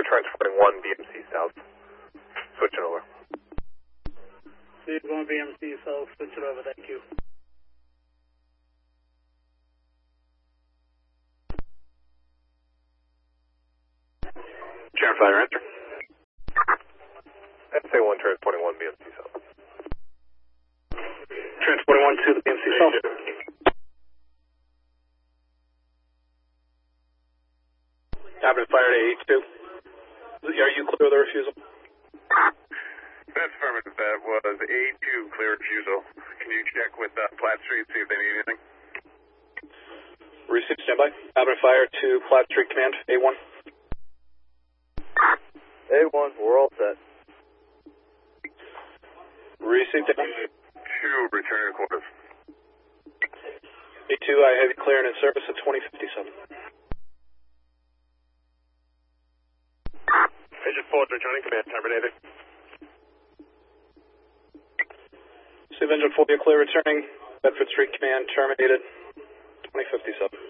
transporting 1 BMC South. Switching over. Lead 1 BMC South, switch it over, thank you. Chair Fire, answer. SA 1 transporting 1 BMC South. Transporting 1 to the BMC South. Captain Fire to H2. Are you clear of the refusal? That's affirmative. That was A2 clear refusal. Can you check with Platt Street, see if they need anything? Receive standby. Captain Fire to Platt Street Command, A1. A1, we're all set. Receive standby. 2, return to quarters. A2, I have you clearing in service at 2057. Agent 4, returning command, terminated. Receive Engine 4, you're clear returning. Bedford Street Command, terminated. 2057.